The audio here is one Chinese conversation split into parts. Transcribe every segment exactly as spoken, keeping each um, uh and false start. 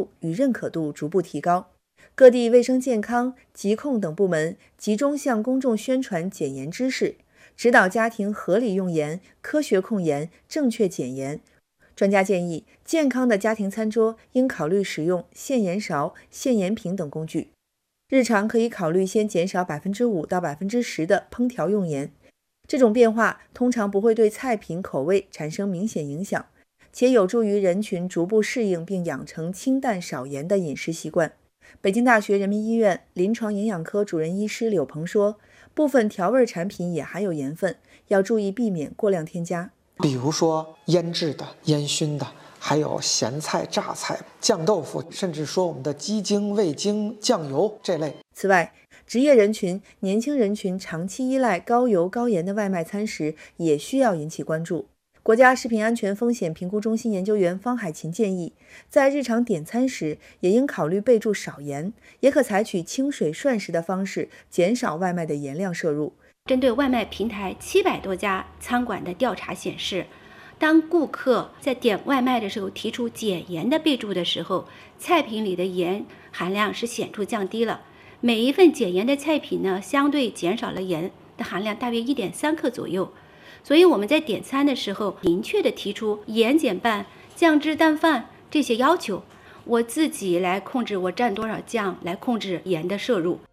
度与认可度逐步提高。各地卫生健康、疾控等部门集中向公众宣传减盐知识，指导家庭合理用盐、科学控盐、正确减盐。专家建议，健康的家庭餐桌应考虑使用限盐勺、限盐瓶等工具。日常可以考虑先减少 百分之五 到 百分之十 的烹调用盐，这种变化通常不会对菜品口味产生明显影响，且有助于人群逐步适应并养成清淡少盐的饮食习惯。北京大学人民医院临床营养科主任医师柳鹏说，部分调味产品也含有盐分，要注意避免过量添加。 比如说腌制的、烟熏的，还有咸菜、榨菜、酱豆腐，甚至说我们的鸡精、味精、酱油这类。 此外，职业人群、年轻人群长期依赖高油高盐的外卖餐食也需要引起关注。国家食品安全风险评估中心研究员方海琴建议，在日常点餐时也应考虑备注少盐，也可采取清水涮食的方式，减少外卖的盐量摄入。 针对外卖平台七百多家餐馆的调查显示，当顾客在点外卖的时候提出减盐的备注的时候，菜品里的盐含量是显著降低了。每一份减盐的菜品呢，相对减少了盐的含量大约 一点三克左右。所以我们在点餐的时候，明确的提出盐减半、酱汁淡饭这些要求，我自己来控制我蘸多少醬，來控制鹽的攝入。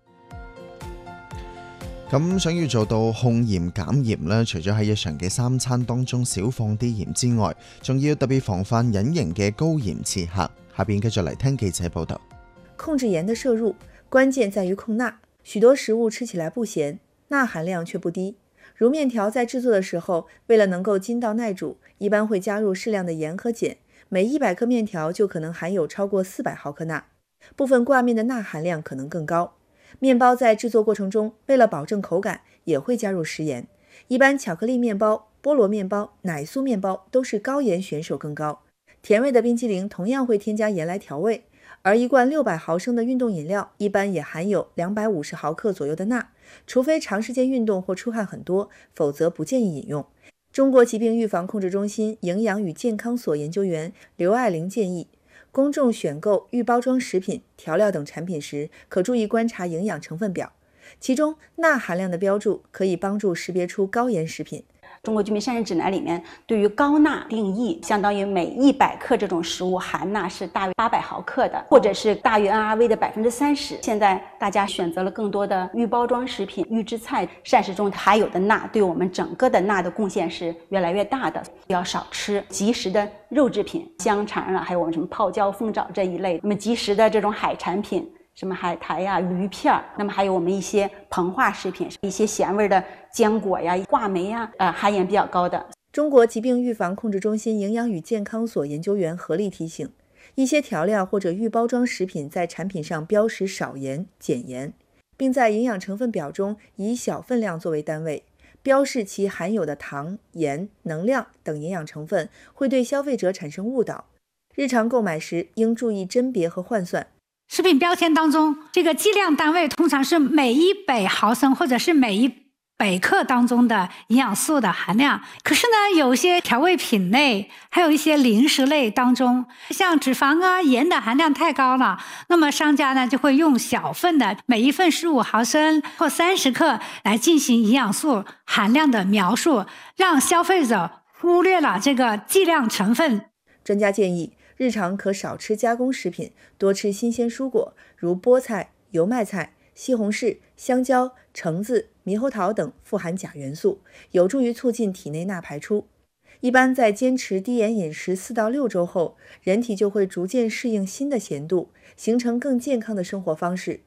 咁想要做到控鹽減鹽咧，除咗喺日常嘅三餐當中少放啲鹽之外，仲要特別防範隱形嘅高鹽刺客。下邊繼續嚟聽記者報導。 控制鹽的攝入，關鍵在於控鈉。許多食物吃起來不鹹，鈉含量卻不低。如麵條在製作的時候，為了能夠筋道耐煮，一般會加入適量的鹽和鹼，每一百克麵條就可能含有超過四百毫克鈉。部分掛麵的鈉含量可能更高。麵包在製作過程中，為了保證口感，也會加入食鹽。一般巧克力麵包、菠蘿麵包、奶酥麵包都是高鹽選手更高。甜味的冰淇淋同樣會添加鹽來調味，而一罐六百毫升的運動飲料一般也含有兩百五十毫克左右的鈉，除非長時間運動或出汗很多，否則不建議飲用。中國疾病預防控制中心營養與健康所研究員劉愛玲建議，公眾選購預包裝食品、調料等產品時，可注意觀察營養成分表，其中鈉含量的標注可以幫助識別出高鹽食品。 中國居民膳食指南裡面對於高鈉定義，相當於每一百克這種食物含鈉是大約八百毫克的，或者是大於 N R V 的百分之三十。現在大家選擇了更多的預包裝食品、預制菜，膳食中含有的鈉對我們整個的鈉的貢獻是越來越大的。要少吃即食的肉製品，香腸啊，還有我們什麼泡椒、鳳爪這一類。那麼即食的這種海產品，什麼海苔呀、魚片，那麼還有我們一些膨化食品，一些鹹味的堅果呀、話梅呀，呃，含鹽比較高的。 中國疾病預防控制中心營養與健康所研究員何麗提醒，一些調料或者預包裝食品在產品上標識少鹽、減鹽，並在營養成分表中以小分量作為單位，標示其含有的糖、鹽、能量等營養成分，會對消費者產生誤導。日常購買時應注意甄別和換算。 食品標籤當中，這個計量單位通常是每一百毫升或者是每一百克當中的營養素的含量。可是呢，有些調味品類，還有一些零食類當中，像脂肪啊、鹽的含量太高了，那麼商家呢就會用小份的，每一份十五毫升或三十克來進行營養素含量的描述，讓消費者忽略了這個計量成分。 專家建議，日常可少吃加工食品，多吃新鮮蔬果，如菠菜、油麥菜、西紅柿、香蕉、橙子、獼猴桃等富含鉀元素，有助於促進體內鈉排出。一般在堅持低鹽飲食四到六周後，人體就會逐漸適應新的鹹度，形成更健康的生活方式。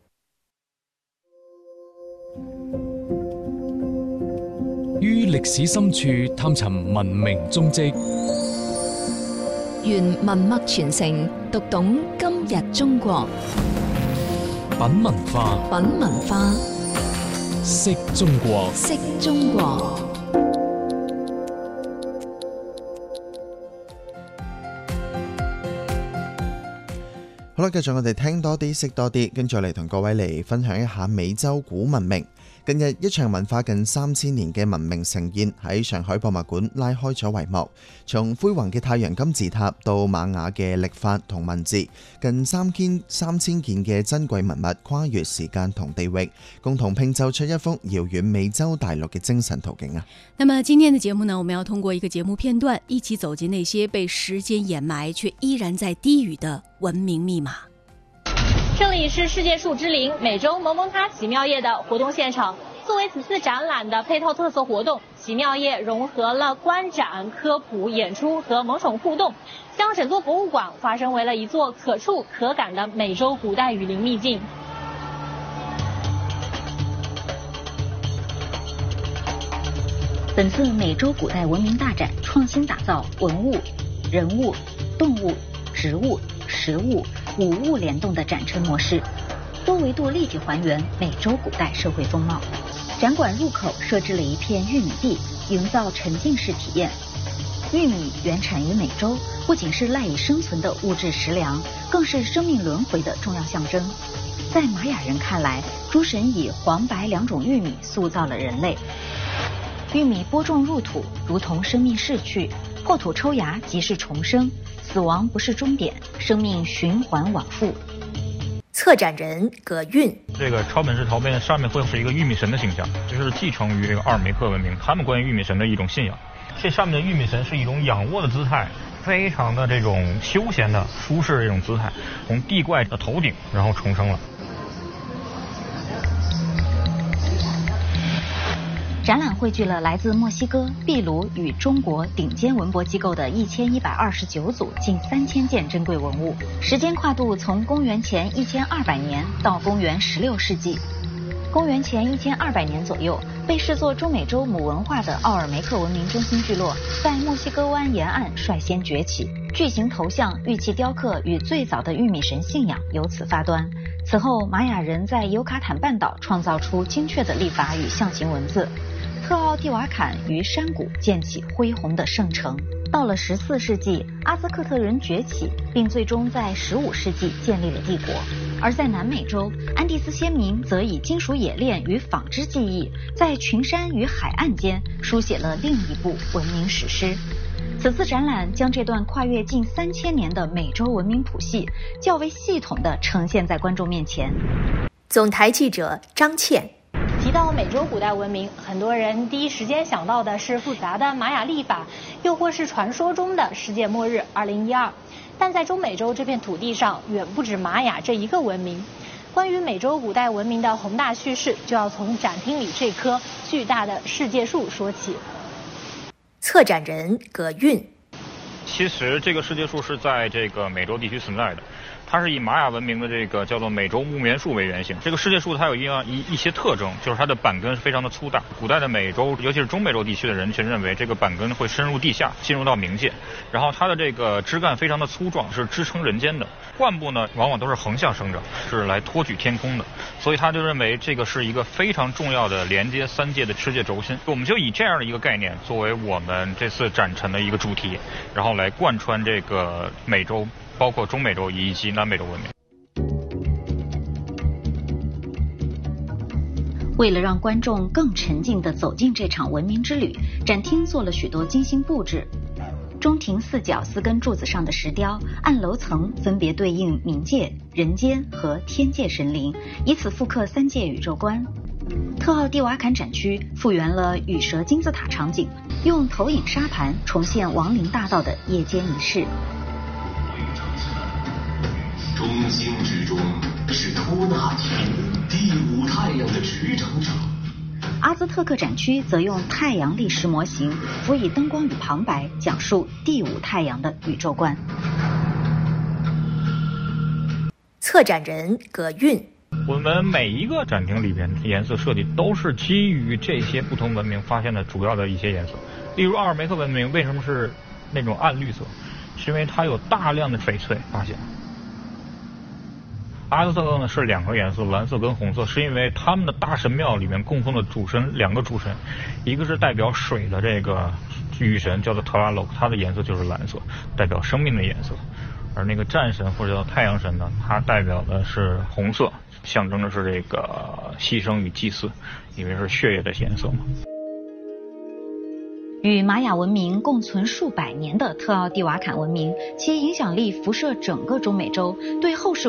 於歷史深處探尋文明蹤跡， 願文脈傳承，讀懂今日中國。 品文化， 品文化， 識中國， 識中國。 好啦，繼續我哋聽多啲，識多啲，跟住嚟同各位嚟分享一下美洲古文明。 近日，一場文化近三千年嘅文明盛宴喺上海博物館拉開咗帷幕。從輝煌嘅太陽金字塔到瑪雅嘅曆法同文字，近三千三千件嘅珍貴文物跨越時間同地域，共同拼湊出一幅遙遠美洲大陸嘅精神圖景啊！ 那麼今天的節目呢，我們要通過一個節目片段，一起走進那些被時間掩埋卻依然在低語的文明密碼。 這裡是世界樹之林美洲萌萌塔奇妙夜的活動現場。作為此次展覽的配套特色活動，奇妙夜融合了觀展、科普、演出和萌寵互動，將整座博物館化身為了一座可觸可感的美洲古代雨林秘境。 本次美洲古代文明大展創新打造文物、人物、動物、植物、食物五物聯動的展陳模式，多維度立體還原美洲古代社會風貌。展館入口設置了一片玉米地，營造沉浸式體驗。玉米原產於美洲，不僅是賴以生存的物質食糧，更是生命輪迴的重要象徵。在瑪雅人看來，諸神以黃白兩種玉米塑造了人類。玉米播種入土，如同生命逝去，破土抽芽即是重生，死亡不是終點，生命循環往復。 策展人葛韻， 這個超本式陶杯上面會是一個玉米神的形象，這是繼承於這個阿爾梅克文明，他們關於玉米神的一種信仰。這上面的玉米神是一種仰臥的姿態，非常的這種休閒的舒適的這種姿態，從地怪的頭頂然後重生了。 展覽匯聚了來自墨西哥、秘魯與中國頂尖文博機構的一千一百二十九組近三千件珍貴文物，時間跨度從公元前一千二百年到公元十六世紀。公元前一千二百年左右，被視作中美洲母文化的奧爾梅克文明中心聚落，在墨西哥灣沿岸率先崛起，巨型頭像、玉器雕刻與最早的玉米神信仰由此發端。此後，瑪雅人在尤卡坦半島創造出精確的曆法與象形文字。特奧蒂瓦坎於山谷建起恢宏的聖城。到了十四世紀，阿茲克特人崛起，並最終在十五世紀建立了帝國。而在南美洲，安第斯先民則以金屬冶煉與紡織技藝，在群山與海岸間書寫了另一部文明史詩。此次展覽將這段跨越近三千年的美洲文明譜系，較為系統地呈現在觀眾面前。 總台記者張倩。 提到美洲古代文明，很多人第一時間想到的是複雜的瑪雅曆法，又或是傳說中的世界末日二零一二。但在中美洲這片土地上，遠不止瑪雅這一個文明。關於美洲古代文明的宏大敘事，就要從展廳裡這棵巨大的世界樹說起。 策展人葛韻， 其實這個世界樹是在這個美洲地區存在的。它是以瑪雅文明的這個叫做美洲木棉樹為原型。這個世界樹它有一樣一一些特徵，就是它的板根是非常的粗大。古代的美洲，尤其是中美洲地區的人群認為這個板根會深入地下，進入到冥界。然後它的這個枝幹非常的粗壯，是支撐人間的。冠部呢，往往都是橫向生長，是來托舉天空的。所以他就認為這個是一個非常重要的連接三界的世界軸心。我們就以這樣的一個概念作為我們這次展陳的一個主題，然後來貫穿這個美洲。包括中美洲以及南美洲文明。 為了讓觀眾更沉浸地走進這場文明之旅，展廳做了許多精心佈置。中庭四角四根柱子上的石雕，按樓層分別對應冥界、人間和天界神靈，以此復刻三界宇宙觀。特奧蒂瓦坎展區復原了羽蛇金字塔場景，用投影沙盤重現亡靈大道的夜間儀式。 中心之中是托納提，第五太陽的執掌者。 阿茲特克展區則用太陽歷史模型輔以燈光與旁白，講述第五太陽的宇宙觀。 策展人葛韻， 我們每一個展廳裏邊顏色設計都是基於這些不同文明發現的主要的一些顏色。例如奧爾梅克文明為什麼是那種暗綠色，是因為它有大量的翡翠發現。阿茲特克呢是兩個顏色，藍色跟紅色，是因為他們的大神廟裏面供奉的主神兩個主神，一個是代表水的這個雨神叫做特拉洛，它的顏色就是藍色，代表生命的顏色。 而那个战神或者叫太阳神呢，它代表的是红色，象征的是这个牺牲与祭祀，因为是血液的颜色嘛。 与玛雅文明共存数百年的特奥蒂瓦坎文明，其影响力辐射整个中美洲，对后世